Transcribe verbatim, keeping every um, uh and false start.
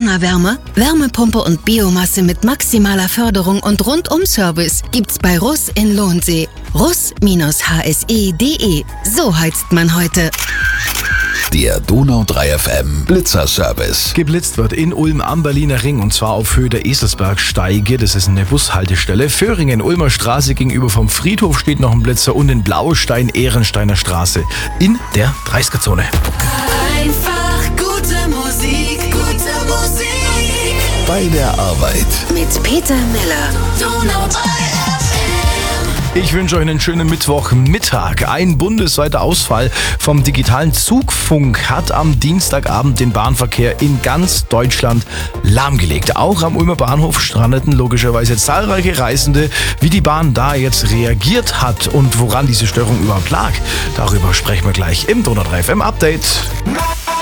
Klimaanlage, Wärmepumpe und Biomasse mit maximaler Förderung und Rundum-Service gibt's bei Russ in Lohnsee. russ H S E punkt de. So heizt man heute. Der Donau drei F M Blitzerservice. Geblitzt wird in Ulm am Berliner Ring und zwar auf Höhe der Eselsbergsteige. Das ist eine Bushaltestelle. Föhringen, Ulmer Straße gegenüber vom Friedhof steht noch ein Blitzer und in Blaustein, Ehrensteiner Straße in der dreißiger-Zone. Einfach gute Musik, gute Musik. Bei der Arbeit. Mit Peter Miller. Donau drei F M. Ich wünsche euch einen schönen Mittwochmittag. Ein bundesweiter Ausfall vom digitalen Zugfunk hat am Dienstagabend den Bahnverkehr in ganz Deutschland lahmgelegt. Auch am Ulmer Bahnhof strandeten logischerweise zahlreiche Reisende. Wie die Bahn da jetzt reagiert hat und woran diese Störung überhaupt lag, darüber sprechen wir gleich im Donau drei F M Update.